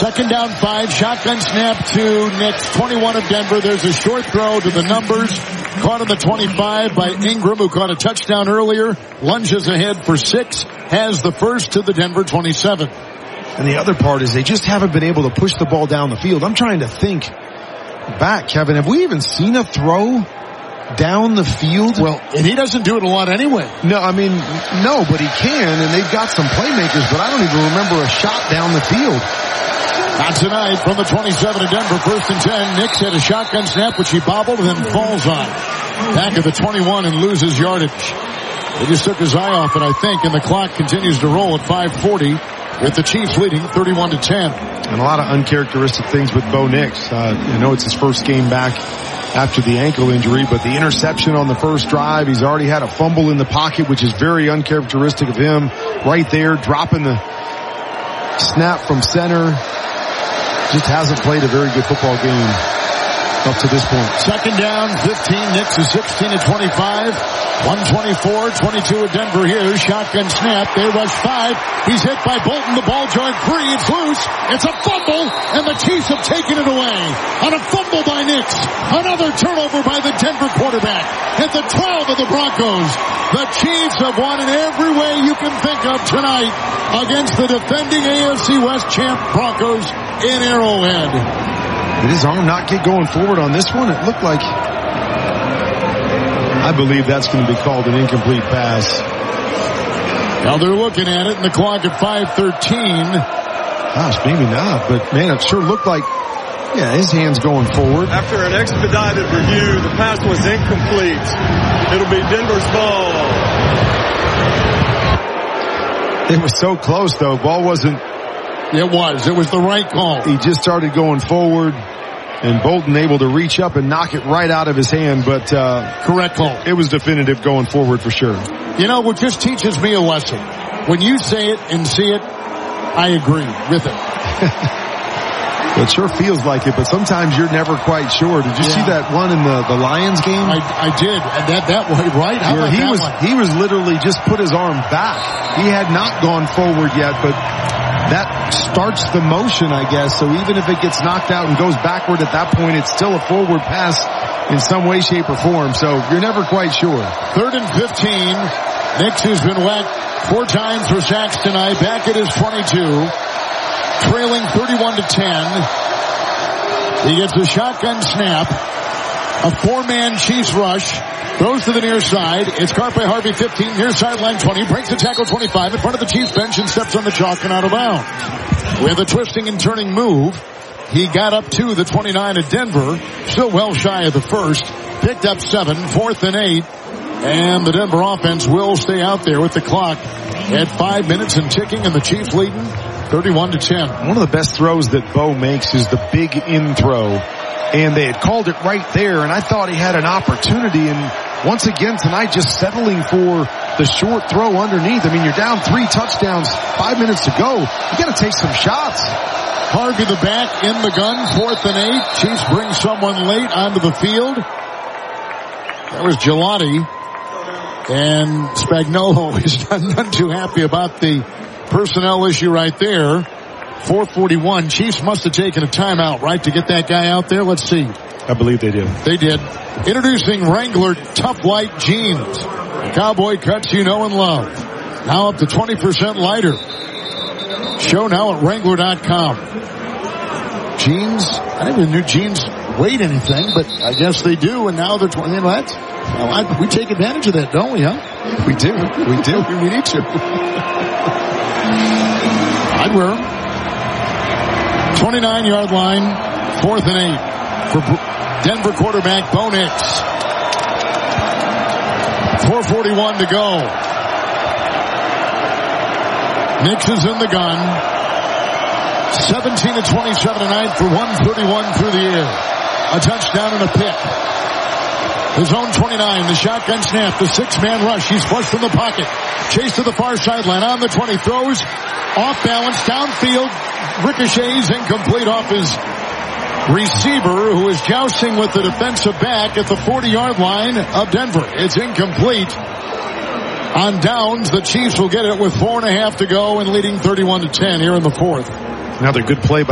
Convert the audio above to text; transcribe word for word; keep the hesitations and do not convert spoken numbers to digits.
Second down five, shotgun snap to Nix, twenty-one of Denver. There's a short throw to the numbers. Caught on the twenty-five by Ingram, who caught a touchdown earlier. Lunges ahead for six. Has the first to the Denver twenty-seven. And the other part is they just haven't been able to push the ball down the field. I'm trying to think back, Kevin. Have we even seen a throw down the field? Well, and he doesn't do it a lot anyway. No, I mean, no, but he can, and they've got some playmakers, but I don't even remember a shot down the field. Not tonight from the twenty-seven of Denver, first and ten. Nix had a shotgun snap, which he bobbled and then falls on. Back at the twenty-one and loses yardage. He just took his eye off it, I think, and the clock continues to roll at five forty with the Chiefs leading thirty-one to ten. And a lot of uncharacteristic things with Bo Nix. Uh, I know it's his first game back after the ankle injury, but the interception on the first drive, he's already had a fumble in the pocket, which is very uncharacteristic of him. Right there, dropping the snap from center. Just hasn't played a very good football game up to this point. Second down, fifteen. Nix is sixteen to twenty-five. one twenty-four, twenty-two at Denver here. Shotgun snap. They rush five. He's hit by Bolton. The ball joint free. It's loose. It's a fumble, and the Chiefs have taken it away. On a fumble by Nix. Another turnover by the Denver quarterback. At the twelve of the Broncos. The Chiefs have won in every way you can think of tonight against the defending A F C West champ Broncos in Arrowhead. Did his arm not get going forward on this one? It looked like... I believe that's going to be called an incomplete pass. Now they're looking at it, and the clock at five thirteen. Gosh, maybe not, but man, it sure looked like, yeah, his hand's going forward. After an expedited review, the pass was incomplete. It'll be Denver's ball. It was so close, though. Ball wasn't... It was. It was the right call. He just started going forward, and Bolton able to reach up and knock it right out of his hand, but... Uh, Correct call. It was definitive going forward for sure. You know, what just teaches me a lesson. When you say it and see it, I agree with it. It sure feels like it, but sometimes you're never quite sure. Did you yeah. see that one in the, the Lions game? I, I did. And that, that way, right? How Where about he that was, one? he was literally just put his arm back. He had not gone forward yet, but that starts the motion, I guess. So even if it gets knocked out and goes backward at that point, it's still a forward pass in some way, shape, or form. So you're never quite sure. Third and fifteen. Nix, who's been whacked four times for sacks tonight, back at his twenty-two. Trailing thirty-one to ten. He gets the shotgun snap. A four-man Chiefs rush. Throws to the near side. It's caught by Harvey, fifteen. Near sideline, twenty. Breaks the tackle, twenty-five. In front of the Chiefs bench and steps on the chalk and out of bounds. With a twisting and turning move, he got up to the twenty-nine at Denver. Still well shy of the first. Picked up seven. Fourth and eight. And the Denver offense will stay out there with the clock at five minutes and ticking, and the Chiefs leading thirty-one to ten. One of the best throws that Bo makes is the big in throw. And they had called it right there, and I thought he had an opportunity. And once again tonight, just settling for the short throw underneath. I mean, you're down three touchdowns, five minutes to go. You got to take some shots. Harvey the back in the gun, fourth and eight. Chiefs bring someone late onto the field. That was Gelati. And Spagnuolo is none too happy about the personnel issue right there. four forty-one. Chiefs must have taken a timeout, right, to get that guy out there. Let's see. I believe they did. They did. Introducing Wrangler Tough Light Jeans. Cowboy cuts you know and love. Now up to twenty percent lighter. Show now at Wrangler dot com. Jeans, I never knew jeans weighed anything, but I guess they do, and now they're twenty. You know, that's, well, I, we take advantage of that, don't we, huh? We do. We do. We need to. I'd wear them. twenty-nine-yard line, fourth and eight for Denver quarterback Bo Nix. four forty-one to go. Nix is in the gun. seventeen to twenty-seven tonight for one thirty-one through the air. A touchdown and a pick. His own twenty-nine, the shotgun snap, the six-man rush. He's flushed from the pocket. Chase to the far sideline on the twenty, throws off balance, downfield, ricochets, incomplete off his receiver, who is jousting with the defensive back at the forty-yard line of Denver. It's incomplete. On downs, the Chiefs will get it with four and a half to go and leading thirty-one to ten here in the fourth. Another good play by